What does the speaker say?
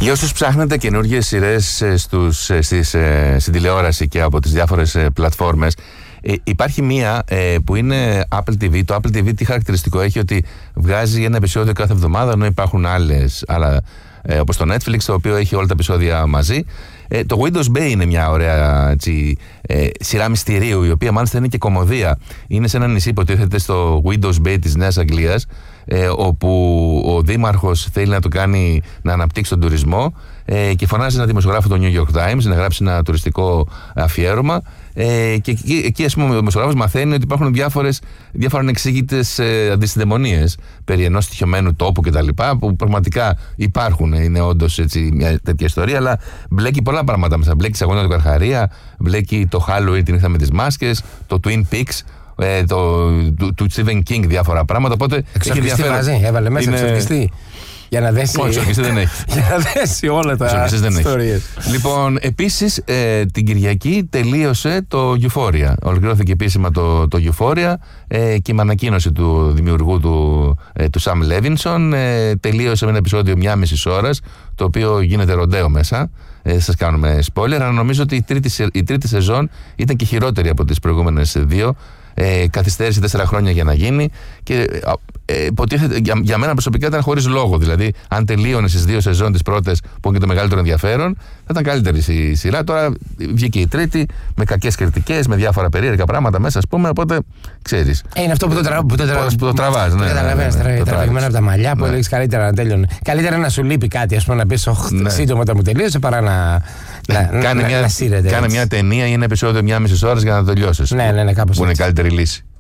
Για όσους ψάχνετε καινούργιες σειρές στην τηλεόραση και από τις διάφορες πλατφόρμες, υπάρχει μία που είναι Apple TV. Το Apple TV τι χαρακτηριστικό έχει? Ότι βγάζει ένα επεισόδιο κάθε εβδομάδα, ενώ υπάρχουν άλλα όπως το Netflix, το οποίο έχει όλα τα επεισόδια μαζί. Το Windows Bay είναι μια ωραία σειρά μυστηρίου, η οποία μάλιστα είναι και κωμωδία. Είναι σε ένα νησί, υποτίθεται, στο Windows Bay της Νέας Αγγλίας, όπου ο δήμαρχος θέλει να το κάνει να αναπτύξει τον τουρισμό, και φωνάζει ένα δημοσιογράφο του New York Times να γράψει ένα τουριστικό αφιέρωμα, και εκεί, ας πούμε, ο δημοσιογράφος μαθαίνει ότι υπάρχουν διάφορα ανεξήγητες αντισυνταιμονίες περί ενός στοιχειωμένου τόπου κτλ. Που πραγματικά υπάρχουν, είναι όντως έτσι μια τέτοια ιστορία, αλλά μπλέκει πολλά πράγματα μέσα. Μπλέκει τη αγώνα του Καρχαρία, μπλέκει το Halloween, την νύχτα με τις μάσκες, το Twin Peaks, του Stephen King, διάφορα πράγματα. Οπότε εξορκιστή μαζί, έβαλε μέσα εξορκιστή. Για να δέσει. Όχι, εξορκιστή δεν έχει. Για να δέσει όλα τα ιστορίες. Λοιπόν, επίσης την Κυριακή τελείωσε το Euphoria. Ολοκληρώθηκε επίσημα το Euphoria, και με ανακοίνωση του δημιουργού του Sam Levinson. Τελείωσε με ένα επεισόδιο 1,5 ώρας, το οποίο γίνεται ροντέο μέσα. Σας κάνουμε spoiler, αλλά νομίζω ότι η τρίτη σεζόν ήταν και χειρότερη από τις προηγούμενες δύο. Καθυστέρησε 4 χρόνια για να γίνει, και για μένα προσωπικά ήταν χωρίς λόγο. Δηλαδή, αν τελείωνε στις 2 σεζόν τις πρώτες, που έχουν και το μεγαλύτερο ενδιαφέρον, θα ήταν καλύτερη η σειρά. Τώρα βγήκε η τρίτη με κακές κριτικές, με διάφορα περίεργα πράγματα μέσα, ας πούμε. Οπότε ξέρεις. Είναι αυτό που το τραβάς. Ναι, καταλαβαίνεις, τραβηγμένα από τα μαλλιά, που έλεγες καλύτερα να τέλειωνε. Καλύτερα να σου λείπει κάτι, ας πούμε, να πεις σύντομα όταν μου τελείωσε, παρά να σύρεται. Κάνε μια ταινία ή ένα επεισόδιο 1,5 ώρας για να το τελειώσεις. Ναι, κάπως. Που είναι η καλύτερη λύση.